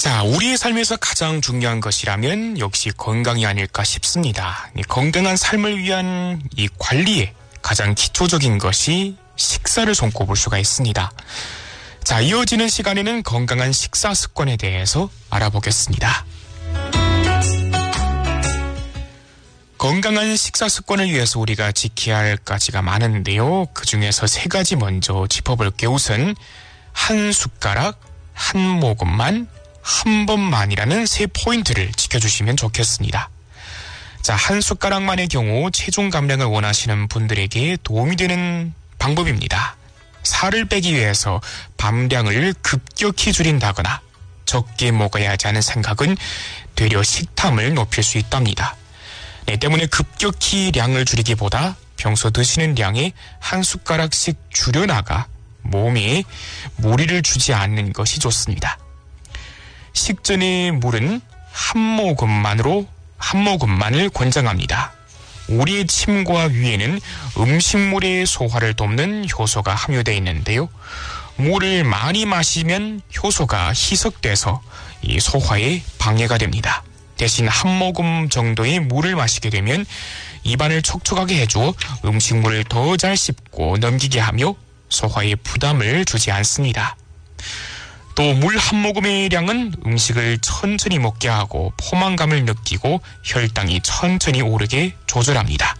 자, 우리의 삶에서 가장 중요한 것이라면 역시 건강이 아닐까 싶습니다. 이 건강한 삶을 위한 이 관리에 가장 기초적인 것이 식사를 손꼽을 수가 있습니다. 자, 이어지는 시간에는 건강한 식사 습관에 대해서 알아보겠습니다. 건강한 식사 습관을 위해서 우리가 지켜야 할 가지가 많은데요. 그 중에서 3가지 먼저 짚어볼게요. 우선 한 숟가락, 한 모금만, 한 번만이라는 3포인트를 지켜주시면 좋겠습니다. 자, 한 숟가락만의 경우 체중 감량을 원하시는 분들에게 도움이 되는 방법입니다. 살을 빼기 위해서 밤량을 급격히 줄인다거나 적게 먹어야 하지 않은 생각은 되려 식탐을 높일 수 있답니다. 네, 때문에 급격히 량을 줄이기보다 평소 드시는 량에 한 숟가락씩 줄여나가 몸에 무리를 주지 않는 것이 좋습니다. 식전에 물은 한 모금만을 권장합니다. 우리의 침과 위에는 음식물의 소화를 돕는 효소가 함유되어 있는데요. 물을 많이 마시면 효소가 희석돼서 이 소화에 방해가 됩니다. 대신 한 모금 정도의 물을 마시게 되면 입안을 촉촉하게 해줘 음식물을 더 잘 씹고 넘기게 하며 소화에 부담을 주지 않습니다. 또 물 한 모금의 양은 음식을 천천히 먹게 하고 포만감을 느끼고 혈당이 천천히 오르게 조절합니다.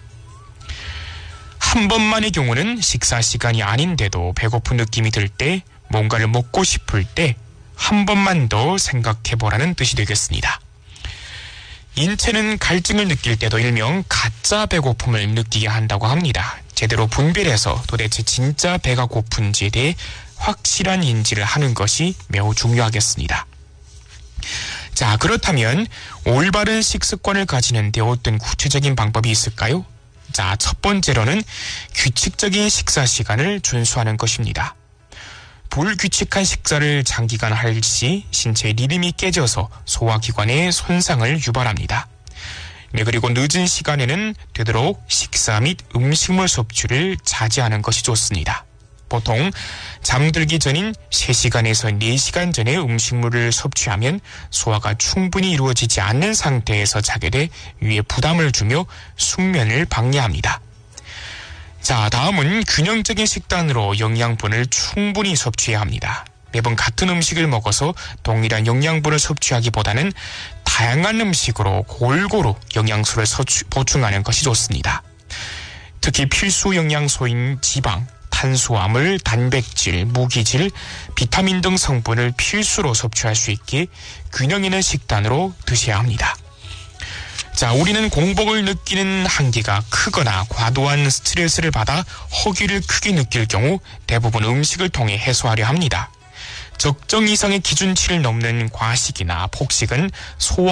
한 번만의 경우는 식사 시간이 아닌데도 배고픈 느낌이 들 때, 뭔가를 먹고 싶을 때 한 번만 더 생각해보라는 뜻이 되겠습니다. 인체는 갈증을 느낄 때도 일명 가짜 배고픔을 느끼게 한다고 합니다. 제대로 분별해서 도대체 진짜 배가 고픈지에 대해 확실한 인지를 하는 것이 매우 중요하겠습니다. 자, 그렇다면 올바른 식습관을 가지는 데 어떤 구체적인 방법이 있을까요? 자, 첫 번째로는 규칙적인 식사 시간을 준수하는 것입니다. 불규칙한 식사를 장기간 할 시 신체의 리듬이 깨져서 소화기관에 손상을 유발합니다. 네, 그리고 늦은 시간에는 되도록 식사 및 음식물 섭취를 자제하는 것이 좋습니다. 보통 잠들기 전인 3시간에서 4시간 전에 음식물을 섭취하면 소화가 충분히 이루어지지 않는 상태에서 자게 돼 위에 부담을 주며 숙면을 방해합니다. 자, 다음은 균형적인 식단으로 영양분을 충분히 섭취해야 합니다. 매번 같은 음식을 먹어서 동일한 영양분을 섭취하기보다는 다양한 음식으로 골고루 영양소를 보충하는 것이 좋습니다. 특히 필수 영양소인 지방, 탄수화물, 단백질, 무기질, 비타민 등 성분을 필수로 섭취할 수 있게 균형 있는 식단으로 드셔야 합니다. 자, 우리는 공복을 느끼는 한계가 크거나 과도한 스트레스를 받아 허기를 크게 느낄 경우 대부분 음식을 통해 해소하려 합니다. 적정 이상의 기준치를 넘는 과식이나 폭식은 소화